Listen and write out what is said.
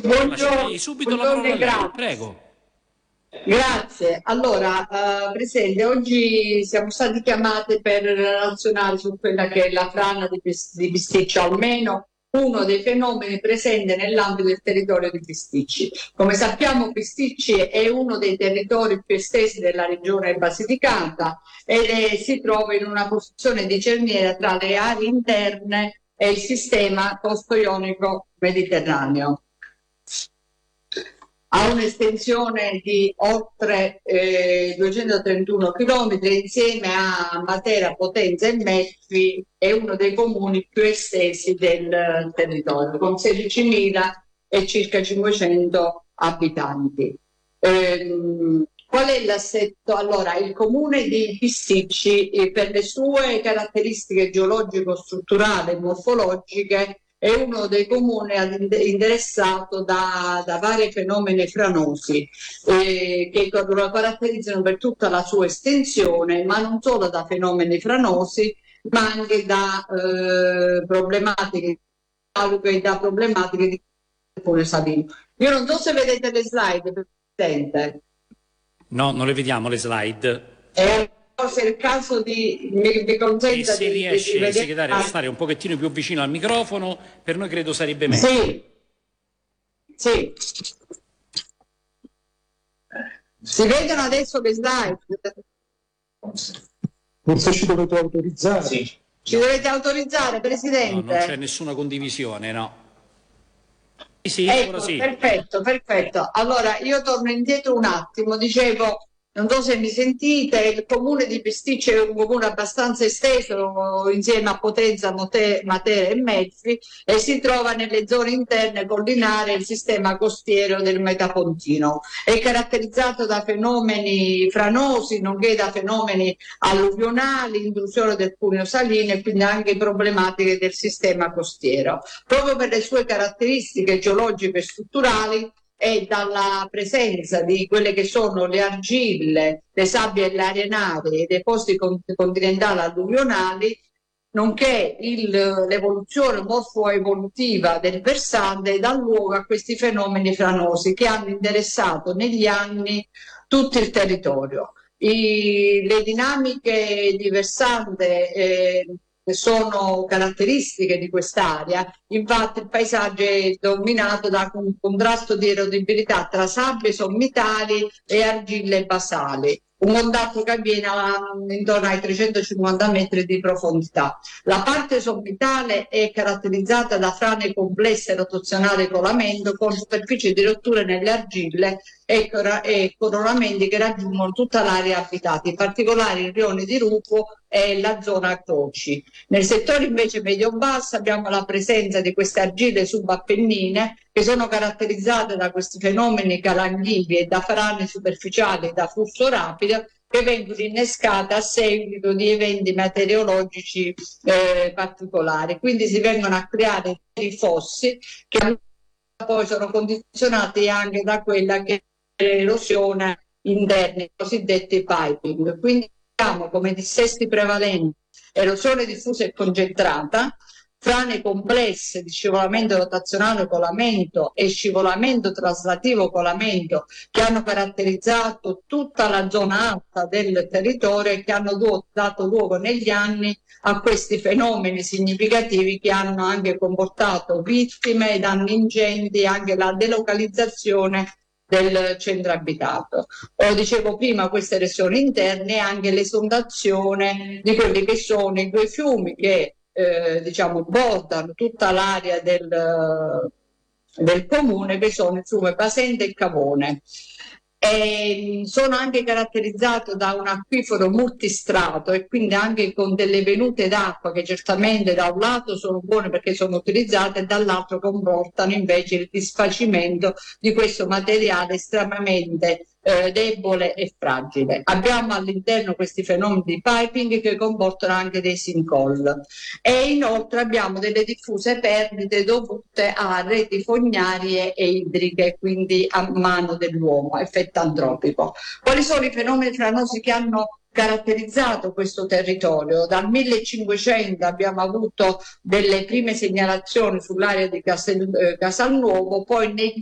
Lascerei subito la parola a lei, prego. Grazie. Allora, Presidente, oggi siamo stati chiamati per relazionare su quella che è la frana di Bisticcio, almeno uno dei fenomeni presenti nell'ambito del territorio di Bisticci. Come sappiamo, Bisticci è uno dei territori più estesi della regione Basilicata e si trova in una posizione di cerniera tra le aree interne e il sistema costo-ionico mediterraneo. Ha un'estensione di oltre 231 km, insieme a Matera, Potenza e Melfi è uno dei comuni più estesi del territorio, con 16.000 e circa 500 abitanti. Qual è l'assetto? Allora, il comune di Bisticci, per le sue caratteristiche geologico-strutturali e morfologiche, è uno dei comuni interessato da vari fenomeni franosi che lo caratterizzano per tutta la sua estensione, ma non solo da fenomeni franosi, ma anche da problematiche di Cuneo Salino. Io non so se vedete le slide, Presidente. No, non le vediamo le slide. Se è il caso mi consenta e se riesce, segretaria, a stare un pochettino più vicino al microfono, per noi credo sarebbe meglio. Sì. Si vedono adesso le slide? Forse ci dovete autorizzare. Sì. Ci dovete autorizzare, Presidente? No, non c'è nessuna condivisione, no. Sì, ecco, ora sì. Perfetto. Allora, io torno indietro un attimo, dicevo, non so se mi sentite, il comune di Bisticci è un comune abbastanza esteso insieme a Potenza, Matera e Melfi e si trova nelle zone interne collinari del sistema costiero del Metapontino. È caratterizzato da fenomeni franosi, nonché da fenomeni alluvionali, intrusione del cuneo salino e quindi anche problematiche del sistema costiero. Proprio per le sue caratteristiche geologiche e strutturali e dalla presenza di quelle che sono le argille, le sabbie e le arenarie, i depositi continentali alluvionali, nonché l'evoluzione morfo-evolutiva del versante dà luogo a questi fenomeni franosi che hanno interessato negli anni tutto il territorio. Le dinamiche di versante sono caratteristiche di quest'area, infatti il paesaggio è dominato da un contrasto di erodibilità tra sabbie sommitali e argille basali, un contatto che avviene intorno ai 350 metri di profondità. La parte sommitale è caratterizzata da frane complesse rotazionali colamento con superfici di rotture nelle argille e coronamenti che raggiungono tutta l'area abitata, in particolare i rioni di Rupo e la zona Croci. Nel settore invece medio-basso abbiamo la presenza di queste argille subappennine che sono caratterizzate da questi fenomeni calanghivi e da frane superficiali da flusso rapido che vengono innescate a seguito di eventi meteorologici particolari. Quindi si vengono a creare dei fossi che poi sono condizionati anche da quella che è l'erosione interna, i cosiddetti piping. Quindi abbiamo come dissesti prevalenti erosione diffusa e concentrata, frane complesse di scivolamento rotazionale colamento e scivolamento traslativo colamento che hanno caratterizzato tutta la zona alta del territorio e che hanno dato luogo negli anni a questi fenomeni significativi che hanno anche comportato vittime, danni ingenti, anche la delocalizzazione del centro abitato. Dicevo prima queste erosioni interne e anche l'esondazione di quelli che sono i due fiumi che bordano tutta l'area del comune, che sono il fiume Basente e Cavone. Sono anche caratterizzato da un acquifero multistrato e quindi anche con delle venute d'acqua che certamente da un lato sono buone perché sono utilizzate e dall'altro comportano invece il disfacimento di questo materiale estremamente debole e fragile. Abbiamo all'interno questi fenomeni di piping che comportano anche dei sinkhole e inoltre abbiamo delle diffuse perdite dovute a reti fognarie e idriche, quindi a mano dell'uomo, effetto antropico. Quali sono i fenomeni franosi che hanno caratterizzato questo territorio? Dal 1500 abbiamo avuto delle prime segnalazioni sull'area di Casalnuovo, poi negli